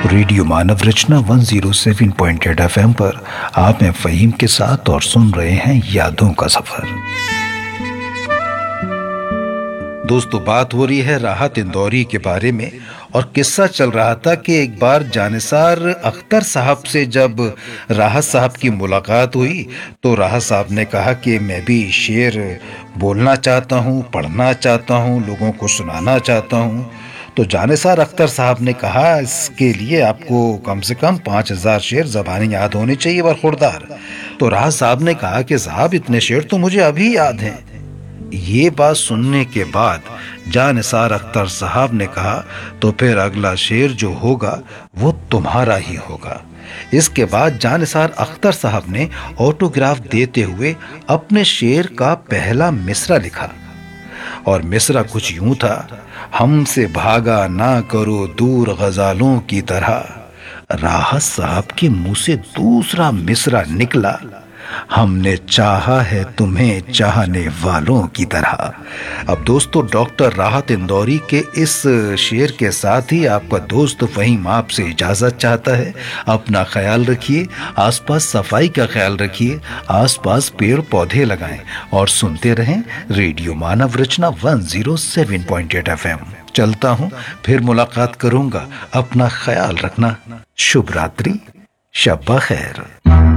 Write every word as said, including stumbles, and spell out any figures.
Radio मानव रचना एक सौ सात पॉइंट आठ एफ एम पर आप हैं फ़हीम के साथ और सुन रहे हैं यादों का सफर। दोस्तों, बात हो रही है राहत इंदौरी के बारे में और किस्सा चल रहा था कि एक बार जानिसार अख्तर साहब से जब राहत साहब की मुलाकात हुई तो राहत साहब ने कहा कि मैं भी शेर बोलना चाहता हूँ, पढ़ना चाहता हूँ, लोगों को सुनाना चाहता हूँ। तो जानिसार अख्तर साहब ने कहा इसके लिए आपको कम से कम पाँच हजार शेर ज़बानी याद होने चाहिए बरखुरदार। तो राहत साहब ने कहा कि साहब इतने शेर तो मुझे अभी याद हैं। ये बात सुनने के बाद जानिसार अख्तर साहब ने कहा तो फिर अगला शेर जो होगा वो तुम्हारा ही होगा। इसके बाद जानिसार अख्तर साहब ने ऑटोग्राफ देते हुए अपने शेर का पहला मिसरा लिखा और मिसरा कुछ यूं था, हमसे भागा ना करो दूर गजालों की तरह। राहत साहब के मुंह से दूसरा मिसरा निकला, हमने चाहा है तुम्हें चाहने वालों की तरह। अब दोस्तों, डॉक्टर राहत इंदौरी के इस शेर के साथ ही आपका दोस्त फ़हीम आपसे इजाज़त चाहता है। अपना ख्याल रखिए, आसपास सफाई का ख्याल रखिए, आसपास पेड़ पौधे लगाएं और सुनते रहें रेडियो मानव रचना एक सौ सात पॉइंट आठ एफ एम। चलता हूं, फिर मुलाकात करूंगा। अपना ख्याल रखना। शुभ रात्रि, शब खैर।